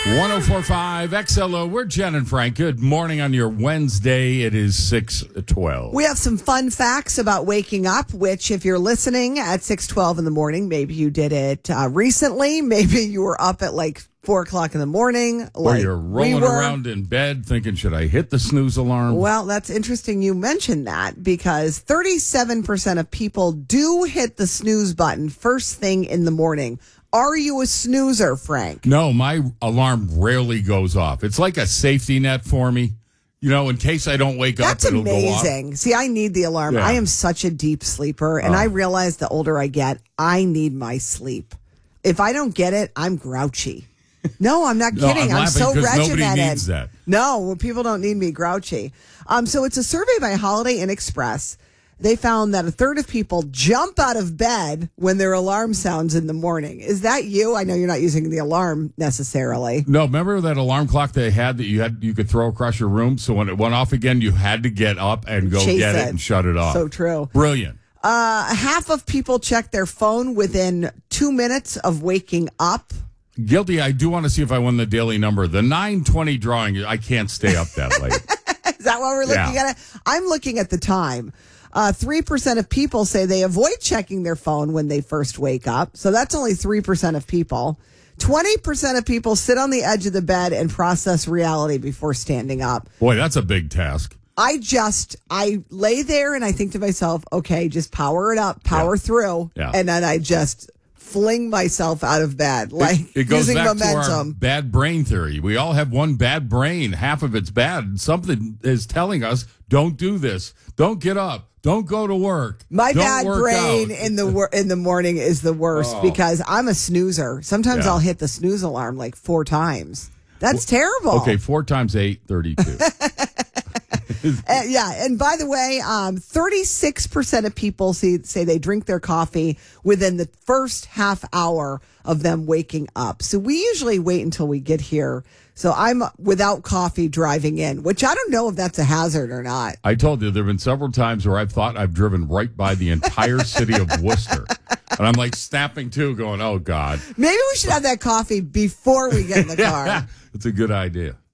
1045 XLO. We're Jen and Frank. Good morning on your Wednesday. It is 6:12. We have some fun facts about waking up, which if you're listening at 6:12 in the morning, maybe you did it recently. Maybe you were up at like 4 o'clock in the morning. Or you're rolling around in bed thinking, should I hit the snooze alarm? Well, that's interesting you mentioned that because 37% of people do hit the snooze button first thing in the morning. Are you a snoozer, Frank? No, my alarm rarely goes off. It's like a safety net for me. You know, in case I don't wake That's up, it'll go off. That's amazing. See, I need the alarm. Yeah. I am such a deep sleeper, and I realize the older I get, I need my sleep. If I don't get it, I'm grouchy. No, I'm not kidding. I'm so regimented. Nobody needs that. No, people don't need me grouchy. So it's a survey by Holiday Inn Express. They found that a third of people jump out of bed when their alarm sounds in the morning. Is that you? I know you're not using the alarm necessarily. No, remember that alarm clock they had that you could throw across your room? So when it went off again, you had to get up and go Chase get it and shut it off. So true. Brilliant. Half of people check their phone within 2 minutes of waking up. Guilty. I do want to see if I won the daily number. The 9:20 drawing, I can't stay up that late. Is that what we're looking at? I'm looking at the time. 3% of people say they avoid checking their phone when they first wake up. So that's only 3% of people. 20% of people sit on the edge of the bed and process reality before standing up. Boy, that's a big task. I lay there and I think to myself, okay, just power it up, power through. Yeah. And then I just fling myself out of bed, like it goes using back momentum. to our bad brain theory. We all have one bad brain. Half of it's bad. Something is telling us, don't do this. Don't get up. Don't go to work. My Don't bad work brain out. in the morning is the worst because I'm a snoozer. Sometimes Yeah. I'll hit the snooze alarm like 4 times. That's terrible. Okay, 4 times 8, 32. And by the way, 36% of people say they drink their coffee within the first half hour of them waking up. So we usually wait until we get here. So I'm without coffee driving in, which I don't know if that's a hazard or not. I told you there have been several times where I've thought I've driven right by the entire city of Worcester. And I'm like snapping to, going, oh, God. Maybe we should have that coffee before we get in the car. It's a good idea.